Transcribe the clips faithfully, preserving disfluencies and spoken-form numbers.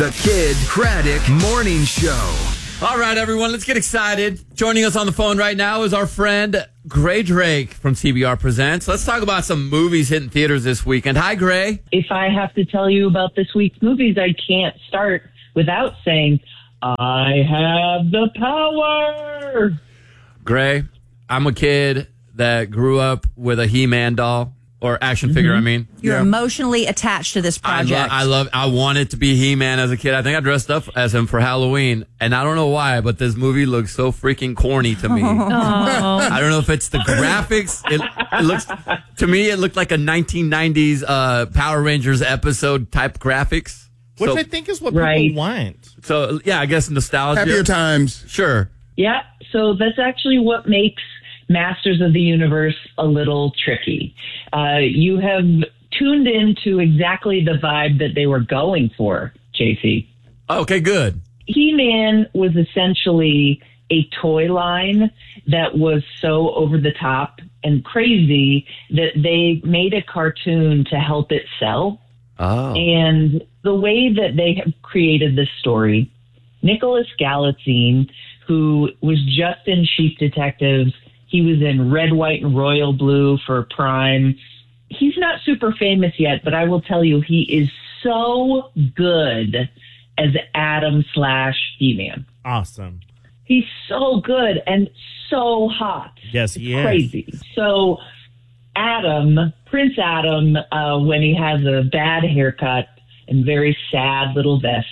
The Kid Craddock Morning Show. All right, everyone, let's get excited. Joining us on the phone right now is our friend Gray Drake from T B R Presents. Let's talk about some movies hitting theaters this weekend. Hi, Gray. If I have to tell you about this week's movies, I can't start without saying, I have the power. Gray, I'm a kid that grew up with a He-Man doll. Or action mm-hmm. figure, I mean. You're yeah. emotionally attached to this project. I, lo- I love. I wanted to be He-Man as a kid. I think I dressed up as him for Halloween, and I don't know why, but this movie looks so freaking corny to me. Oh. I don't know if it's the graphics. It, it looks to me, it looked like a nineteen nineties uh, Power Rangers episode type graphics, which so, I think is what right. people want. So yeah, I guess nostalgia. Happier times. Sure. Yeah. So that's actually what makes Masters of the Universe a little tricky. Uh, you have tuned into exactly the vibe that they were going for, J C. Okay, good. He-Man was essentially a toy line that was so over the top and crazy that they made a cartoon to help it sell. Oh. And the way that they have created this story, Nicholas Galitzine, who was just in Chief Detectives, he was in Red, White, and Royal Blue for Prime. He's not super famous yet, but I will tell you, he is so good as Adam slash He-Man. Awesome. He's so good and so hot. Yes, he it's is. Crazy. So Adam, Prince Adam, uh, when he has a bad haircut and very sad little vest,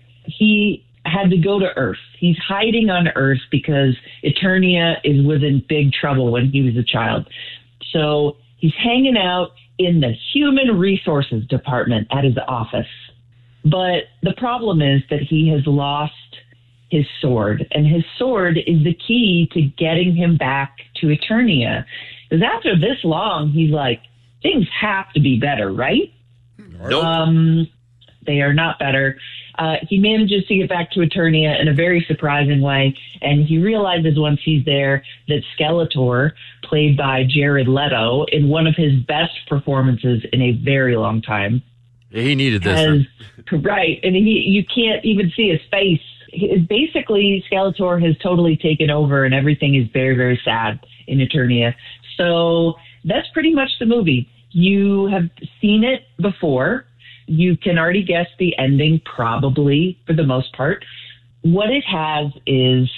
he had to go to Earth. He's hiding on Earth because Eternia is within big trouble when he was a child. So he's hanging out in the human resources department at his office. But the problem is that he has lost his sword, and his sword is the key to getting him back to Eternia. Because after this long, he's like, things have to be better, right? Nope. Um, they are not better. Uh, he manages to get back to Eternia in a very surprising way, and he realizes once he's there that Skeletor, played by Jared Leto, in one of his best performances in a very long time, Yeah, he needed this. has, Right? right, and he you can't even see his face. He, basically, Skeletor has totally taken over, and everything is very, very sad in Eternia. So that's pretty much the movie. You have seen it before. You can already guess the ending, probably, for the most part. What it has is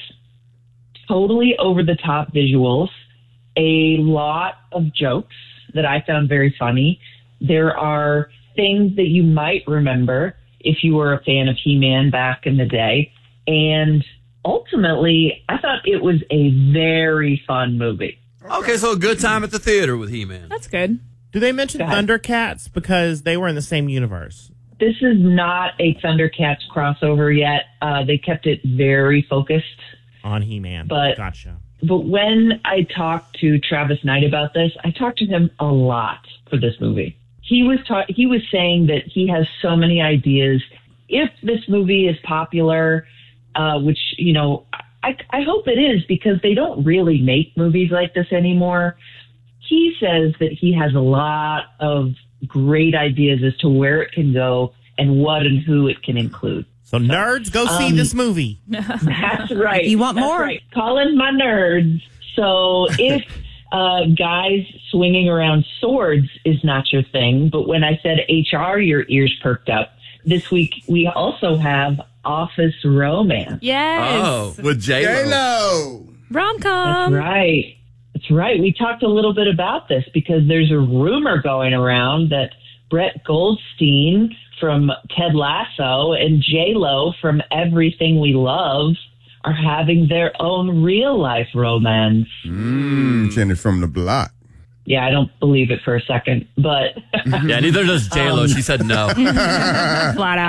totally over-the-top visuals, a lot of jokes that I found very funny. There are things that you might remember if you were a fan of He-Man back in the day. And ultimately, I thought it was a very fun movie. Okay, so a good time at the theater with He-Man. That's good. Do they mention Go ahead. Thundercats because they were in the same universe? This is not a Thundercats crossover yet. Uh, they kept it very focused. On He-Man. But- Gotcha. But when I talked to Travis Knight about this, I talked to him a lot for this movie. He was ta- he was saying that he has so many ideas. If this movie is popular, uh, which, you know, I, I hope it is, because they don't really make movies like this anymore. He says that he has a lot of great ideas as to where it can go and what and who it can include. So nerds, go see um, this movie. That's right. You want That's more? Right. Calling my nerds. So if uh, guys swinging around swords is not your thing, but when I said H R, your ears perked up. This week we also have Office Romance. Yes. Oh, with J-Lo. J-Lo. Rom-com. That's right. That's right. We talked a little bit about this because there's a rumor going around that Brett Goldstein from Ted Lasso and J-Lo from Everything We Love are having their own real-life romance. Mm, Jenny from the block. Yeah, I don't believe it for a second, but... Yeah, neither does J-Lo. Um, she said no. Flat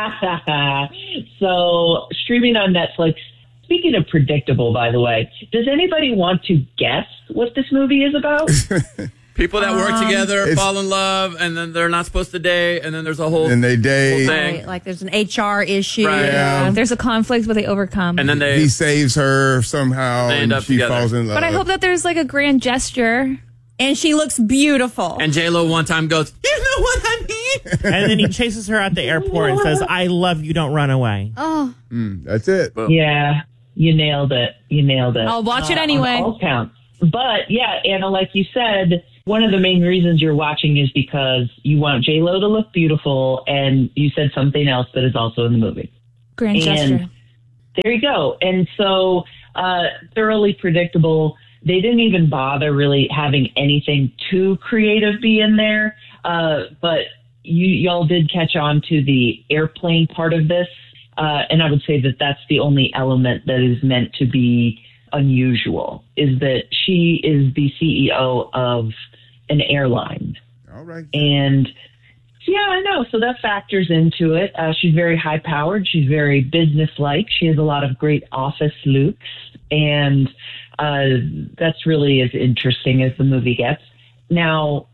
out. So, streaming on Netflix. Speaking of predictable, by the way, does anybody want to guess what this movie is about? People that work Um, together It's- fall in love, and then they're not supposed to date, and then there's a whole, And they whole date. thing. Right, like there's an H R issue. Right. Yeah. There's a conflict, but they overcome. And then they, He saves her somehow, They end and up she together. falls in love. but I hope that there's like a grand gesture. And she looks beautiful. and J-Lo one time goes, "You know what I mean?" And then he chases her at the airport and says, I love you, don't run away. Oh, Mm, that's it. Yeah, you nailed it. You nailed it. I'll watch it Uh, anyway. on all counts. But yeah, Anna, like you said, one of the main reasons you're watching is because you want J-Lo to look beautiful, and you said something else that is also in the movie. Grand And gesture. there you go. And so uh, thoroughly predictable. They didn't even bother really having anything too creative be in there. Uh, but you y'all did catch on to the airplane part of this. Uh, and I would say that that's the only element that is meant to be unusual, is that she is the C E O of an airline. All right. And yeah, I know. So that factors into it. Uh, she's very high powered. She's very business-like. She has a lot of great office looks. And uh, that's really as interesting as the movie gets. Now,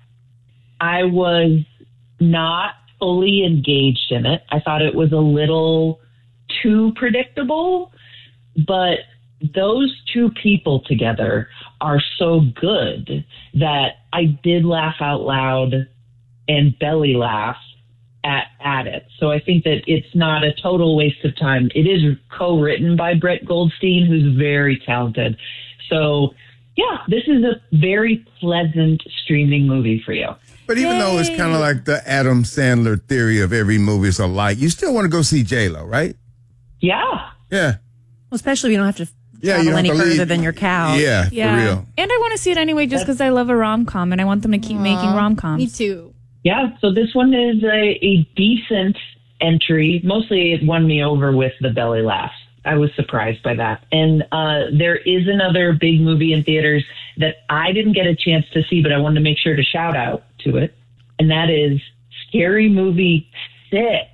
I was not fully engaged in it. I thought it was a little too predictable, but those two people together are so good that I did laugh out loud and belly laugh at, at it. So I think that it's not a total waste of time. It is co-written by Brett Goldstein, who's very talented. So yeah, this is a very pleasant streaming movie for you. But even though it's kind of like the Adam Sandler theory of every movie is alike, you still want to go see J-Lo, right? Yeah. Yeah. Well, especially if you don't have to Yeah, travel you don't any have to further leave. than your couch. Yeah, Yeah. for real. And I want to see it anyway just because I love a rom-com and I want them to keep making rom-coms. Me too. Yeah, so this one is a, a decent entry. Mostly it won me over with the belly laugh. I was surprised by that. And uh, there is another big movie in theaters that I didn't get a chance to see, but I wanted to make sure to shout out to it. And that is Scary Movie six.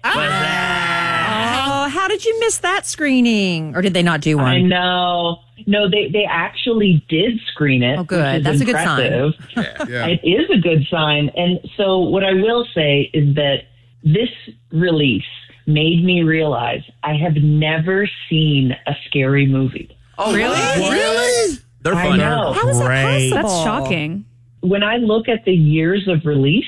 Oh, how did you miss that screening? Or did they not do one? I know. No, they, they actually did screen it. Oh, good. which is That's a good sign. impressive. Yeah. It is a good sign. And so what I will say is that this release made me realize I have never seen a scary movie. Oh, Really? Really? They're I fun. know. How is that Great. possible? That's shocking. When I look at the years of release,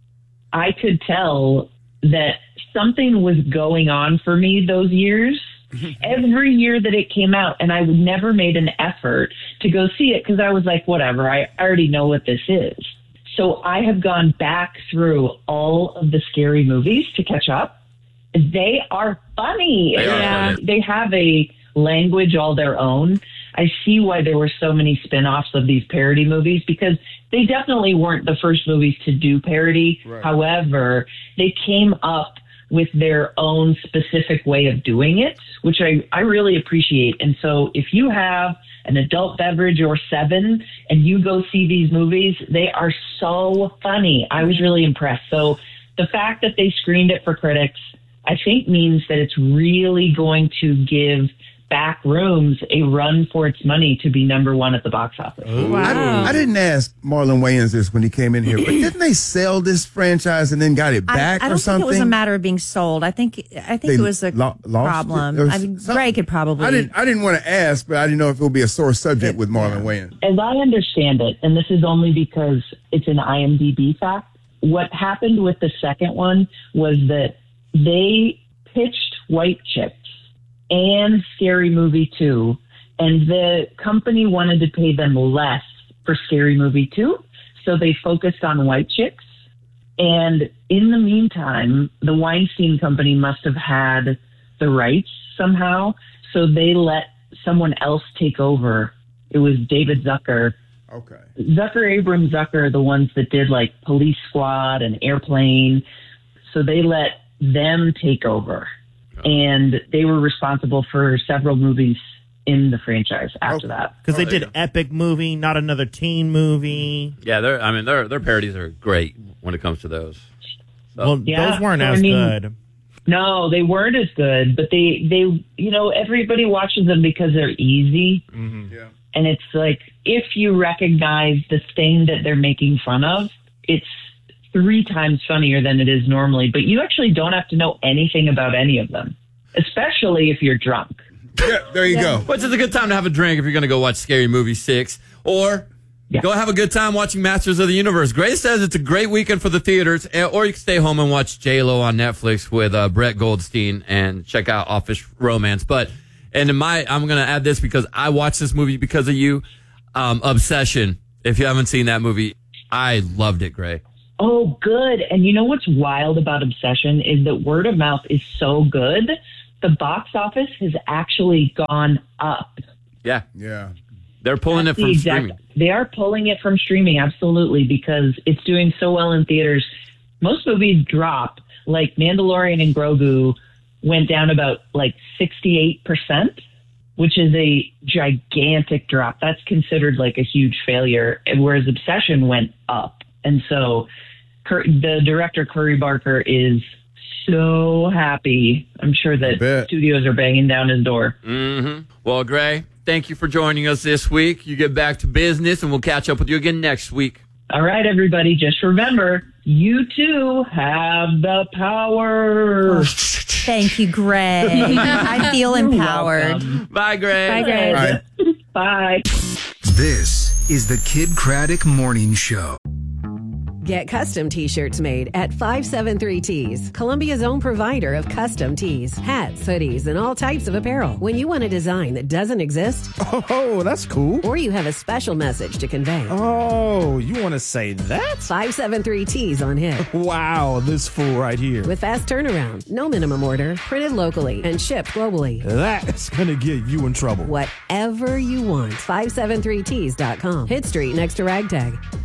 I could tell that something was going on for me those years. Every year that it came out, and I never made an effort to go see it because I was like, whatever, I already know what this is. So I have gone back through all of the scary movies to catch up. They are funny. They are Yeah. funny. They have a language all their own. I see why there were so many spin-offs of these parody movies because they definitely weren't the first movies to do parody. Right. However, they came up with their own specific way of doing it, which I, I really appreciate. And so if you have an adult beverage or seven and you go see these movies, they are so funny. I was really impressed. So the fact that they screened it for critics, I think means that it's really going to give Back Rooms a run for its money to be number one at the box office. I, I didn't ask Marlon Wayans this when he came in here, but didn't they sell this franchise and then got it I, back I or don't something? think it was a matter of being sold. I think I think They it was a lo- lost problem. it? There was I mean, some- Greg could probably. I didn't. I didn't want to ask, but I didn't know if it would be a sore subject with Marlon Wayans. As I understand it, and this is only because it's an I M D B fact, what happened with the second one was that they pitched White Chicks and Scary Movie two, and the company wanted to pay them less for Scary Movie two, so they focused on White Chicks. And in the meantime, the Weinstein Company must have had the rights somehow, so they let someone else take over. It was David Zucker. Okay. Zucker, Abrams, Zucker, the ones that did like Police Squad and Airplane. So they let them take over. And they were responsible for several movies in the franchise after that. Because they Oh, there did you go. epic movie, not another teen movie. Yeah, they're. I mean, their their parodies are great when it comes to those. So, Well, Yeah, those weren't so, I as mean- good. No, they weren't as good, but they, they, you know, everybody watches them because they're easy. Yeah. And it's like, if you recognize the thing that they're making fun of, it's three times funnier than it is normally. But you actually don't have to know anything about any of them, especially if you're drunk. Yeah. There you go. which is a good time to have a drink if you're going to go watch Scary Movie six, or Yeah. Go have a good time watching Masters of the Universe. Grace says it's a great weekend for the theaters, eh, or you can stay home and watch J-Lo on Netflix with uh, Brett Goldstein and check out Office Romance. But, and in my, I'm going to add this because I watched this movie because of you, um, Obsession. If you haven't seen that movie, I loved it, Gray. Oh, good. And you know what's wild about Obsession is that word of mouth is so good. The box office has actually gone up. Yeah. Yeah. They're pulling That's it from the exact- streaming. They are pulling it from streaming, absolutely, because it's doing so well in theaters. Most movies drop, like Mandalorian and Grogu went down about like sixty-eight percent, which is a gigantic drop. That's considered like a huge failure, whereas Obsession went up. And so Cur- the director, Curry Barker, is so happy. I'm sure that bet. studios are banging down his door. Mm-hmm. Well, Gray, thank you for joining us this week. You get back to business, and we'll catch up with you again next week. All right, everybody, just remember, you too have the power. Thank you, Greg. I feel empowered. Welcome. Bye, Gray. Bye, Gray. All right. Bye. This is the Kid Craddock Morning Show. Get custom T-shirts made at five seven three Tees, Columbia's own provider of custom tees, hats, hoodies, and all types of apparel. When you want a design that doesn't exist, Oh, that's cool. or you have a special message to convey, Oh, you want to say that? five seven three Tees on hit. Wow, this fool right here. With fast turnaround, no minimum order, printed locally, and shipped globally. That's going to get you in trouble. Whatever you want, five seven three tees dot com. Hit Street next to Ragtag.